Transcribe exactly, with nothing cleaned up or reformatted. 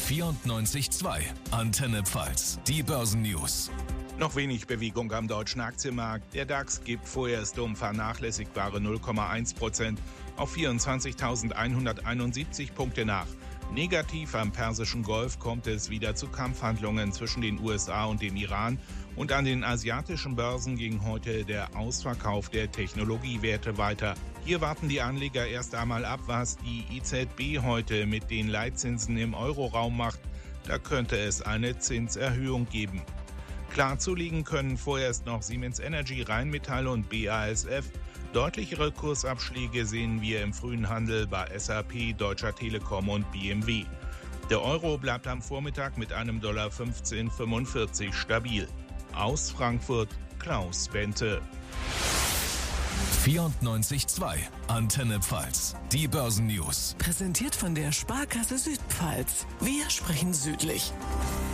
vierundneunzig Komma zwei. Antenne Pfalz. Die Börsennews. Noch wenig Bewegung am deutschen Aktienmarkt. Der DAX gibt vorerst um vernachlässigbare null Komma eins Prozent auf vierundzwanzigtausendeinhunderteinundsiebzig Punkte nach. Negativ am Persischen Golf kommt es wieder zu Kampfhandlungen zwischen den U S A und dem Iran. Und an den asiatischen Börsen ging heute der Ausverkauf der Technologiewerte weiter. Hier warten die Anleger erst einmal ab, was die E Z B heute mit den Leitzinsen im Euroraum macht. Da könnte es eine Zinserhöhung geben. Klar zulegen können vorerst noch Siemens Energy, Rheinmetall und B A S F. Deutlichere Kursabschläge sehen wir im frühen Handel bei S A P, Deutscher Telekom und B M W. Der Euro bleibt am Vormittag mit einem Dollar fünfzehn Komma fünfundvierzig stabil. Aus Frankfurt, Klaus Bente. vierundneunzig Komma zwei. Antenne Pfalz. Die Börsennews. Präsentiert von der Sparkasse Südpfalz. Wir sprechen südlich.